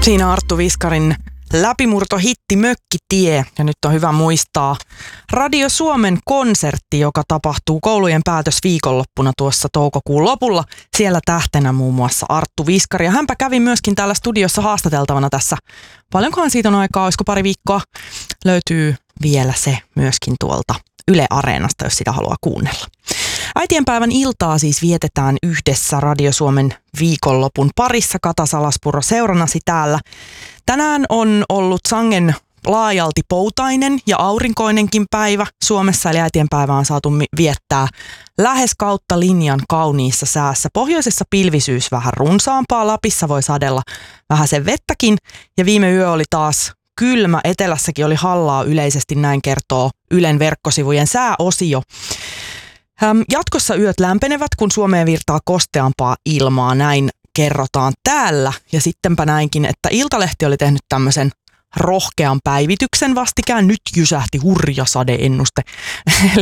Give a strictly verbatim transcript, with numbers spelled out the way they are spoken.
Siinä Arttu Viskarin läpimurtohitti Mökkitie, ja nyt on hyvä muistaa Radio Suomen konsertti, joka tapahtuu koulujen päätös viikonloppuna tuossa toukokuun lopulla. Siellä tähtenä muun muassa Arttu Viskari, ja hänpä kävi myöskin täällä studiossa haastateltavana tässä. Paljonkohan siitä on aikaa, olisiko pari viikkoa? Löytyy vielä se myöskin tuolta Yle Areenasta, jos sitä haluaa kuunnella. Äitienpäivän iltaa siis vietetään yhdessä Radio Suomen viikonlopun parissa. Kata Salaspuro seurannasi täällä. Tänään on ollut sangen laajalti poutainen ja aurinkoinenkin päivä Suomessa, eli äitienpäivä on saatu viettää lähes kautta linjan kauniissa säässä. Pohjoisessa pilvisyys vähän runsaampaa, Lapissa voi sadella vähän sen vettäkin, ja viime yö oli taas kylmä. Etelässäkin oli hallaa yleisesti, näin kertoo Ylen verkkosivujen sääosio. Jatkossa yöt lämpenevät, kun Suomeen virtaa kosteampaa ilmaa, näin kerrotaan täällä. Ja sittenpä näinkin, että Iltalehti oli tehnyt tämmöisen rohkean päivityksen vastikään. Nyt jysähti hurja sadeennuste. Eli